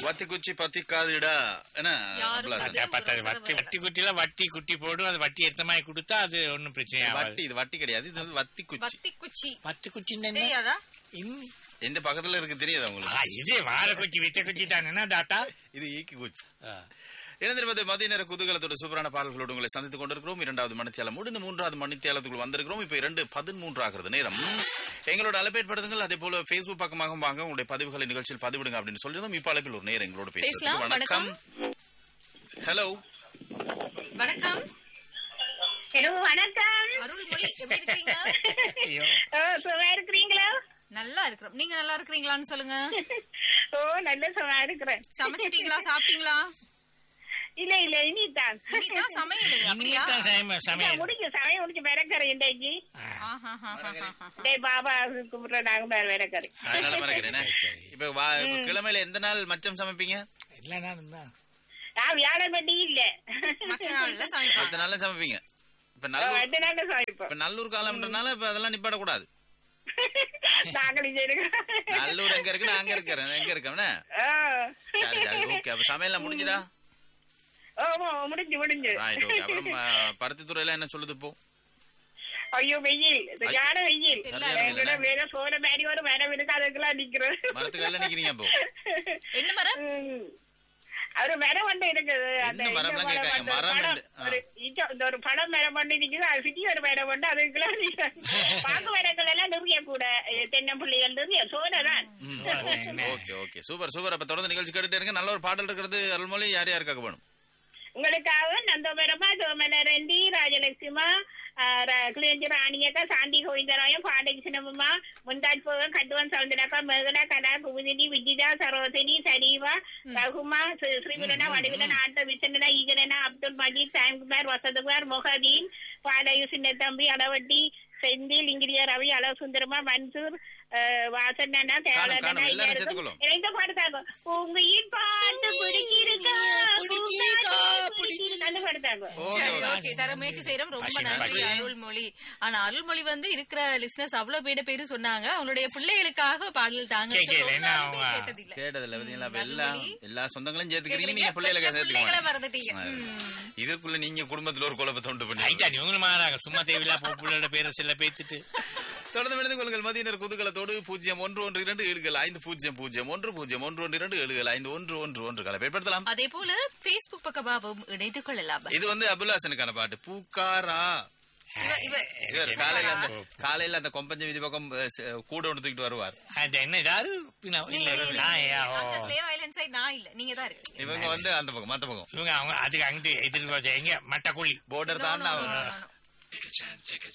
வத்தி குச்சி பத்தி காதுடா என்ன வட்டி குட்டில வட்டி குட்டி போடும். அது வட்டி எடுத்த மாதிரி கொடுத்தா அது ஒன்னும் பிரச்சனை. வட்டி இது வட்டி கிடையாது, இது வத்தி குச்சி. வத்தி குச்சி எந்த பக்கத்துல இருக்கு தெரியாது உங்களுக்கு? இது வாழை குச்சி வித்த குச்சி தானே தாத்தா. இது ஈக்கி குச்சி. இணைந்திருப்பது மதிய நேர குதூகலத்தோட சூப்பரான பாடல்களோடு உங்களை சந்தித்துக் கொண்டிருக்கிறோம். 2வது மணித்தியாலம் முடிந்து 3வது மணித்தியாலத்துக்குள் வந்திருக்கிறோம். இப்ப 2:13 ஆகிறது நேரம். எங்களோட அழைப்பேற்படுத்துங்கள். அதே போல Facebook பக்கமாக வாங்க, உங்களுடைய பதிவுகளை நிகழ்ச்சியில் பதிவிடுங்க அப்படின்னு சொல்லியிருந்தோம். இப்ப அழைப்பில் ஒரு நேரம் எங்களோட பேசலாம். வணக்கம். ஹலோ வணக்கம். ஹலோ வணக்கம். அருள்மொழி எப்படி இருக்கீங்க? சும்மா இருக்கிறீங்களா? நல்லா இருக்கிறோம். நீங்க நல்லா இருக்கிறீங்களான்னு சொல்லுங்க. நல்ல சும்மா இருக்கிறேன். சமைச்சிட்டீங்களா, சாப்பிட்டீங்களா? இல்ல இனிதான் சமையல் அப்படியா? முடிஞ்சு சமையல் முடிஞ்சு விறக்கறி இன்றைக்கு. பாபா கூப்பிடுற நாங்க விறக்கறி. இப்ப கிழமையில எந்த நாள் மச்சம் சமைப்பீங்க? வியாழப்பட்டி இல்ல மற்ற நாள்ல சமைப்பீங்க. இப்ப நல்லூர் காலம்ன்றனால இப்ப அதெல்லாம் நிப்பாட கூடாது. நல்லூர் எங்க இருக்கு? நாங்க எங்க இருக்கோம். சமையல் முடிஞ்சுதா? முடிஞ்சு. அப்புறம் பருத்தித்துறையில என்ன சொல்லுது இப்போ? ஐயோ வெயில், வெயில் வேற சோற மாதிரி ஒரு மரம் இருக்கு, அதுக்கெல்லாம் நிக்கிறோம். மரத்துக்கெல்லாம் நிக்கிறீங்க இப்போ? என்ன மரம்? ஒரு மரம் ஒன்று இருக்குது. ஒரு படம் மரம் ஒன்று நிக்குது, அது சுற்றி ஒரு மரம் ஒன்று, அதுக்கெல்லாம் பாக்கு மரங்கள் எல்லாம் நிறைய கூட தென்னம்பிள்ளைகள் நிறைய சோறதான். Okay super super. அப்ப தொடர்ந்து நிகழ்ச்சி கேட்டுட்டே இருங்க. நல்ல ஒரு பாடல் இருக்கிறது. அருள்மொழி யார் யாருக்காக வேணும்? உங்களுக்காக நந்தோபரமா, சோமனரண்டி, ராஜலட்சுமா, கிளியஞ்சி ராணியக்கா, சாந்தி கோவிந்தராயம், பாடகிருஷ்ணம்மா, முந்தாஜ் போகன், கட்டுவன் சவுந்தரக்கா, மேகலா, கலா, குமுதினி, விஜிதா, சரோசினி, சரீவா, ரகுமா, ஸ்ரீவிரனா, வடிவிலன், ஆட்ட விசந்தனா, ஈகரனா, அப்துல் மஜீத், சாம்குமார், வசந்தகுமார், மொஹதீன், பாடகி சின்னத்தம்பி, அளவட்டி, செந்தில், இங்கிரியா ரவி, அளவு சுந்தரமா, மன்சூர், வாசனா, எங்க பாடுத்தாங்க உங்கயின் பாட்டு பிடிக்கிருக்கா பாடுத்தாங்க. தர முயற்சி செய்யறோம். ரொம்ப நன்றி அருள்மொழி. ஆனா அருள்மொழி வந்து இருக்கிற லிஸ்னஸ் அவ்வளவு பேரு சொன்னாங்க. அவங்களுடைய பிள்ளைகளுக்காக பாடல் தாங்க எல்லா சொந்தங்களும் சேர்த்துக்கிறீங்க, பிள்ளைகளை மறந்துட்டீங்க. இதற்குள்ள நீங்க குடும்பத்துல ஒரு குழப்பத்தை உண்டு பண்ணி சும்மா தேவையில்லா பிள்ளையோட பேரை சில பேத்துட்டு தொடர்ந்து விழுந்து கொள்ளுங்கள். மதியினர் குதூகலத்தோடு 0112 பயன்படுத்தலாம். அதே போல Facebook பக்கமாகவும் இணைந்து கொள்ளலாம். இது வந்து அபுல்லாசனுக்கான பாட்டு பூக்காரா. காலையில அந்த கொம்பஞ்ச வீதி பக்கம் கூட ஒன்று தூக்கிட்டு வருவார். இவங்க வந்து அந்த பக்கம் மத்த பக்கம் இவங்க அதுக்கு அங்கிட்டு எதிர்பார்த்து எங்க மட்டக்குழி போர்டர் தான்.